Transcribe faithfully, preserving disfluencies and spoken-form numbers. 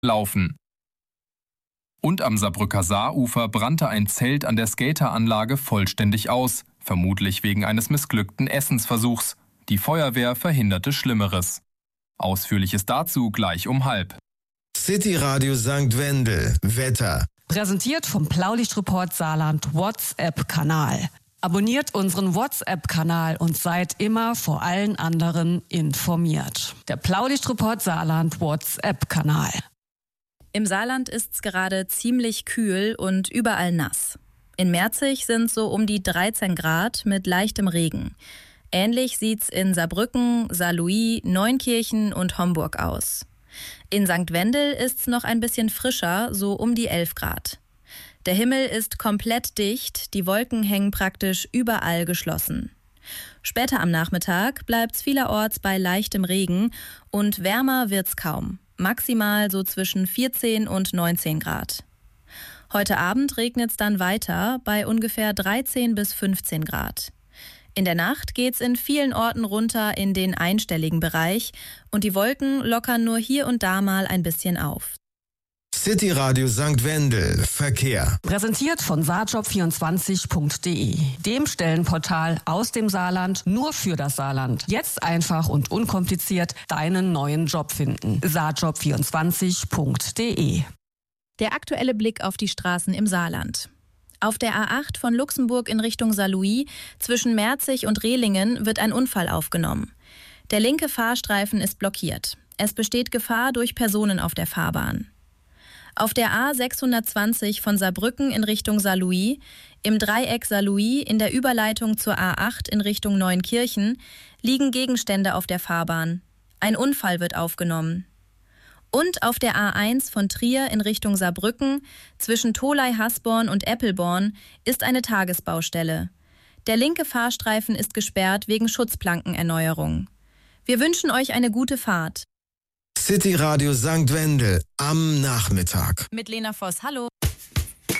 laufen. Und am Saarbrücker Saarufer brannte ein Zelt an der Skateranlage vollständig aus, vermutlich wegen eines missglückten Essensversuchs. Die Feuerwehr verhinderte Schlimmeres. Ausführliches dazu gleich um halb. City Radio Sankt Wendel, Wetter. Präsentiert vom Blaulichtreport Saarland WhatsApp-Kanal. Abonniert unseren WhatsApp-Kanal und seid immer vor allen anderen informiert. Der Blaulichtreport Saarland WhatsApp-Kanal. Im Saarland ist's gerade ziemlich kühl und überall nass. In Merzig sind so um die dreizehn Grad mit leichtem Regen. Ähnlich sieht's in Saarbrücken, Saarlouis, Neunkirchen und Homburg aus. In Sankt Wendel ist's noch ein bisschen frischer, so um die elf Grad. Der Himmel ist komplett dicht, die Wolken hängen praktisch überall geschlossen. Später am Nachmittag bleibt's vielerorts bei leichtem Regen und wärmer wird's kaum. Maximal so zwischen vierzehn und neunzehn Grad. Heute Abend regnet's dann weiter bei ungefähr dreizehn bis fünfzehn Grad. In der Nacht geht's in vielen Orten runter in den einstelligen Bereich und die Wolken lockern nur hier und da mal ein bisschen auf. City Radio Sankt Wendel, Verkehr. Präsentiert von saarjob vierundzwanzig punkt de, dem Stellenportal aus dem Saarland nur für das Saarland. Jetzt einfach und unkompliziert deinen neuen Job finden. saarjob vierundzwanzig punkt de. Der aktuelle Blick auf die Straßen im Saarland. Auf der A acht von Luxemburg in Richtung Saarlouis zwischen Merzig und Rehlingen wird ein Unfall aufgenommen. Der linke Fahrstreifen ist blockiert. Es besteht Gefahr durch Personen auf der Fahrbahn. Auf der A sechshundertzwanzig von Saarbrücken in Richtung Saarlouis, im Dreieck Saarlouis in der Überleitung zur A acht in Richtung Neunkirchen, liegen Gegenstände auf der Fahrbahn. Ein Unfall wird aufgenommen. Und auf der A eins von Trier in Richtung Saarbrücken zwischen Tholey-Hasborn und Eppelborn ist eine Tagesbaustelle. Der linke Fahrstreifen ist gesperrt wegen Schutzplankenerneuerung. Wir wünschen euch eine gute Fahrt. City Radio Sankt Wendel am Nachmittag. Mit Lena Voss, hallo.